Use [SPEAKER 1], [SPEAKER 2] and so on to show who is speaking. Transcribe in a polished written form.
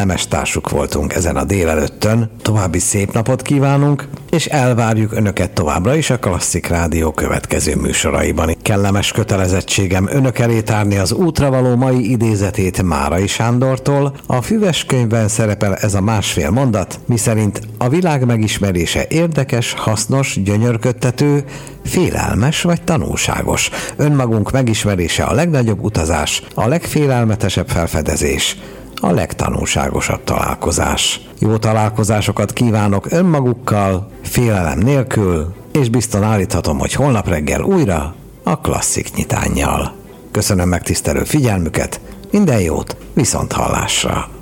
[SPEAKER 1] kellemes társuk voltunk ezen a délelőttön. További szép napot kívánunk, és elvárjuk Önöket továbbra is a Klasszik Rádió következő műsoraiban. Kellemes kötelezettségem Önök elé tárni az útra való mai idézetét Márai Sándortól. A Füves könyvben szerepel ez a másfél mondat, miszerint a világ megismerése érdekes, hasznos, gyönyörködtető, félelmes vagy tanulságos. Önmagunk megismerése a legnagyobb utazás, a legfélelmetesebb felfedezés, a legtanulságosabb találkozás. Jó találkozásokat kívánok önmagukkal, félelem nélkül, és bizton állíthatom, hogy holnap reggel újra a Klasszik nyitánnyal. Köszönöm megtisztelő figyelmüket, minden jót, viszonthallásra!